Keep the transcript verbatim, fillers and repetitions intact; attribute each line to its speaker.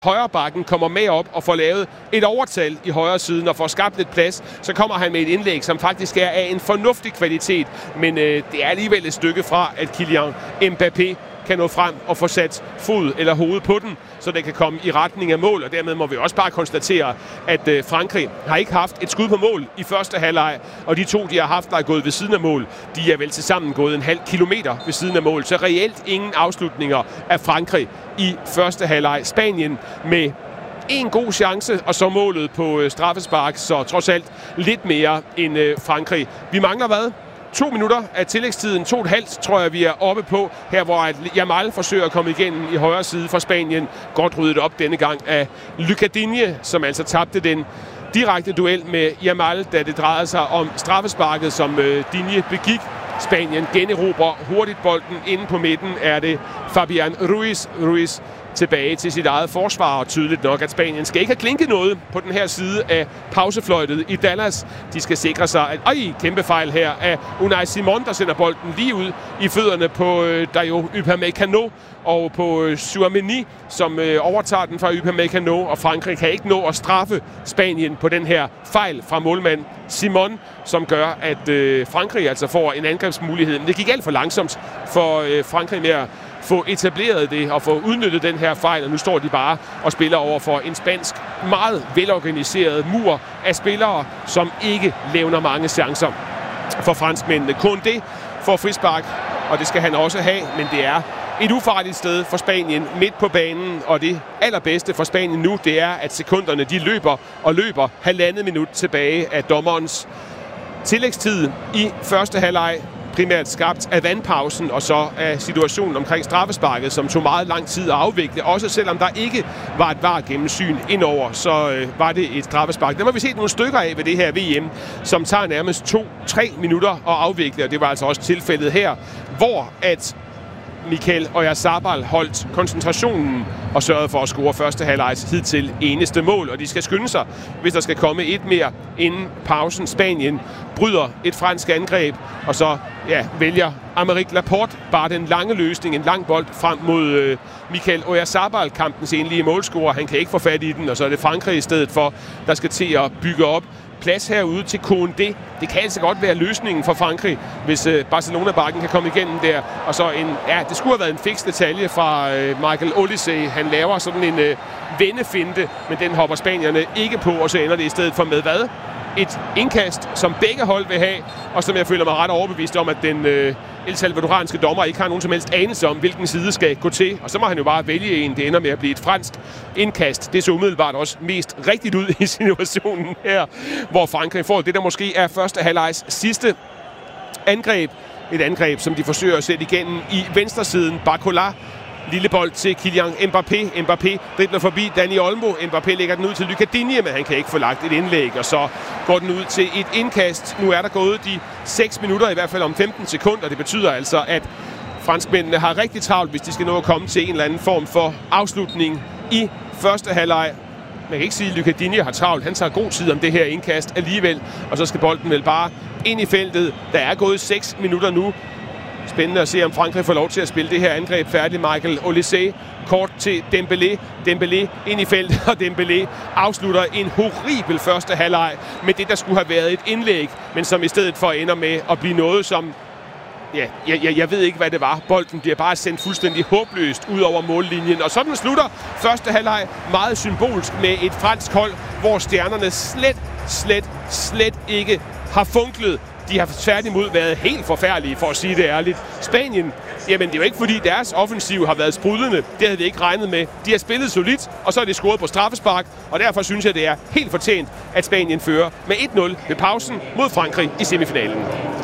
Speaker 1: højre bakken kommer med op og får lavet et overtal i højre siden og får skabt lidt plads, så kommer han med et indlæg, som faktisk er af en fornuftig kvalitet. Men øh, det er alligevel et stykke fra, at Kylian Mbappé kan nå frem og få sat fod eller hoved på den, så det kan komme i retning af mål. Og dermed må vi også bare konstatere, at øh, Frankrig har ikke haft et skud på mål i første halvleg, og de to, de har haft, der er gået ved siden af mål, de er vel tilsammen gået en halv kilometer ved siden af mål. Så reelt ingen afslutninger af Frankrig i første halvleg. Spanien med en god chance, og så målet på øh, straffespark, så trods alt lidt mere end øh, Frankrig. Vi mangler hvad? To minutter af tillægstiden, to og et halvt, tror jeg, vi er oppe på. Her, hvor Yamal forsøger at komme igennem i højre side for Spanien. Godt ryddet op denne gang af Lucas Digne, som altså tabte den direkte duel med Yamal, da det drejede sig om straffesparket, som øh, Digne begik. Spanien generobrer hurtigt bolden. Inde på midten er det Fabian Ruiz. Ruiz tilbage til sit eget forsvar, og tydeligt nok, at Spanien skal ikke have klinket noget på den her side af pausefløjtet i Dallas. De skal sikre sig, at øj, kæmpe fejl her af Unai Simon, der sender bolden lige ud i fødderne på øh, Dayo Upamecano og på øh, Tchouaméni, som øh, overtager den fra Upamecano, og Frankrig kan ikke nå at straffe Spanien på den her fejl fra målmand Simon, som gør, at øh, Frankrig altså får en angrebsmulighed. Men det gik alt for langsomt for øh, Frankrig med at få etableret det og få udnyttet den her fejl, og nu står de bare og spiller over for en spansk, meget velorganiseret mur af spillere, som ikke levner mange chancer for franskmændene. Koundé får frispark, og det skal han også have, men det er et ufarligt sted for Spanien midt på banen, og det allerbedste for Spanien nu, det er, at sekunderne de løber og løber halvandet minut tilbage af dommerens tillægstid i første halvleg, primært skabt af vandpausen og så af situationen omkring straffesparket, som tog meget lang tid at afvikle. Også selvom der ikke var et V A R-gennemsyn indover, så øh, var det et straffespark. Der må vi se nogle stykker af ved det her V M, som tager nærmest to-tre minutter at afvikle, og det var altså også tilfældet her, hvor at Mikel Oyarzabal holdt koncentrationen og sørgede for at score første halvlejs hidtil eneste mål. Og de skal skynde sig, hvis der skal komme et mere inden pausen. Spanien bryder et fransk angreb, og så ja, vælger Aymeric Laporte bare den lange løsning, en lang bold frem mod øh, Mikel Oyarzabal, kampens enlige målscorer. Han kan ikke få fat i den, og så er det Frankrig i stedet for, der skal til at bygge op. Plads herude til Koundé. Det kan altså godt være løsningen for Frankrig, hvis øh, Barcelona-bakken kan komme igennem der. Og så en, ja, det skulle have været en fiks detalje fra øh, Michael Olise. Han laver sådan en øh, vendefinte, men den hopper spanierne ikke på, og så ender det i stedet for med hvad? Et indkast, som begge hold vil have, og som jeg føler mig ret overbevist om, at den øh, El Salvadoranske dommer ikke har nogen som helst anelse om, hvilken side skal gå til. Og så må han jo bare vælge en. Det ender med at blive et fransk indkast. Det så umiddelbart også mest rigtigt ud i situationen her, hvor Frankrig får det, der måske er første halvlejs sidste angreb. Et angreb, som de forsøger at sætte igennem i venstresiden. Barcola. Lille bold til Kylian Mbappé. Mbappé dribler forbi Dani Olmo. Mbappé lægger den ud til Lucas Digne, men han kan ikke få lagt et indlæg, og så går den ud til et indkast. Nu er der gået de seks minutter, i hvert fald om femten sekunder. Det betyder altså, at franskmændene har rigtig travlt, hvis de skal nå at komme til en eller anden form for afslutning i første halvleg. Man kan ikke sige, at Lucas Digne har travlt. Han tager god tid om det her indkast alligevel, og så skal bolden vel bare ind i feltet. Der er gået seks minutter nu. Spændende at se, om Frankrig får lov til at spille det her angreb færdigt. Michael Olise kort til Dembélé. Dembélé ind i feltet, og Dembélé afslutter en horribel første halvleg med det, der skulle have været et indlæg, men som i stedet for ender med at blive noget, som ja, jeg, jeg, jeg ved ikke, hvad det var. Bolden bliver bare sendt fuldstændig håbløst ud over mållinjen, og sådan slutter første halvleg meget symbolsk med et fransk hold, hvor stjernerne slet, slet, slet ikke har funklet. De har tværtimod været helt forfærdelige, for at sige det ærligt. Spanien, jamen det er jo ikke fordi deres offensiv har været sprudlende. Det havde vi ikke regnet med. De har spillet solidt, og så er de scoret på straffespark. Og derfor synes jeg, det er helt fortjent, at Spanien fører med et nul ved pausen mod Frankrig i semifinalen.